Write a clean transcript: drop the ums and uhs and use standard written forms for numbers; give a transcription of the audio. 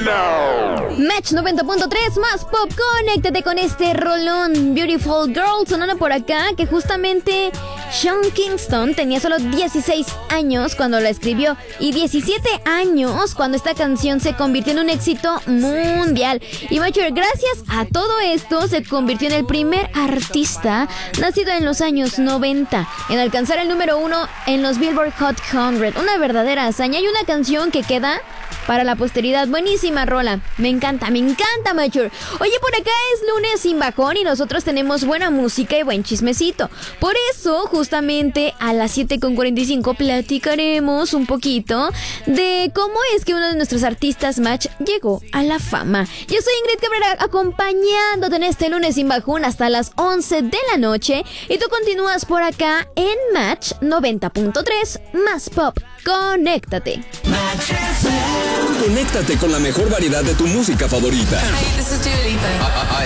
Match 90.3 más pop, conéctate con este rolón Beautiful Girl sonando por acá, que justamente Sean Kingston tenía solo 16 años cuando la escribió y 17 años cuando esta canción se convirtió en un éxito mundial. Y Macher, gracias a todo esto se convirtió en el primer artista nacido en los años 90 en alcanzar el número 1 en los Billboard Hot 100. Una verdadera hazaña y una canción que queda para la posteridad. Buenísima rola. Me encanta, Mature. Oye, por acá es lunes sin bajón y nosotros tenemos buena música y buen chismecito. Por eso, justamente a las 7:45 platicaremos un poquito de cómo es que uno de nuestros artistas Match llegó a la fama. Yo soy Ingrid Cabrera, acompañándote en este lunes sin bajón hasta las 11 de la noche. Y tú continúas por acá en Match 90.3 más pop. Conéctate. Conéctate con la mejor variedad de tu música favorita. Hey, this is Dua Lipa.